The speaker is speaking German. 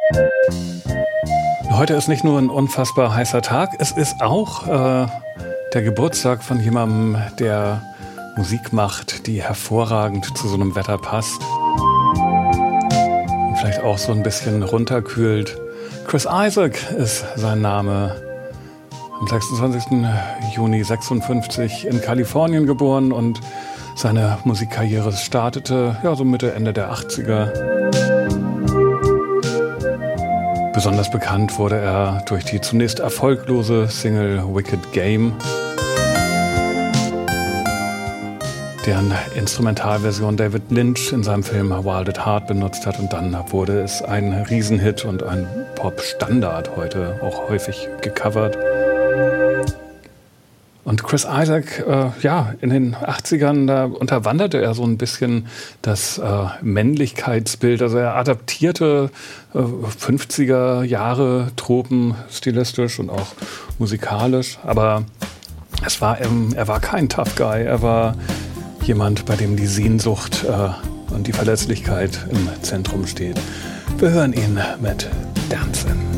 Heute ist nicht nur ein unfassbar heißer Tag, es ist auch der Geburtstag von jemandem, der Musik macht, die hervorragend zu so einem Wetter passt und vielleicht auch so ein bisschen runterkühlt. Chris Isaak ist sein Name. Am 26. Juni 56 in Kalifornien geboren und seine Musikkarriere startete so Mitte, Ende der 80er. Besonders bekannt wurde er durch die zunächst erfolglose Single Wicked Game, deren Instrumentalversion David Lynch in seinem Film Wild at Heart benutzt hat, und dann wurde es ein Riesenhit und ein Pop-Standard, heute auch häufig gecovert. Und Chris Isaak, in den 80ern, da unterwanderte er so ein bisschen das Männlichkeitsbild. Also er adaptierte 50er Jahre Tropen stilistisch und auch musikalisch. Aber er war kein Tough Guy. Er war jemand, bei dem die Sehnsucht und die Verletzlichkeit im Zentrum steht. Wir hören ihn mit Dancin'.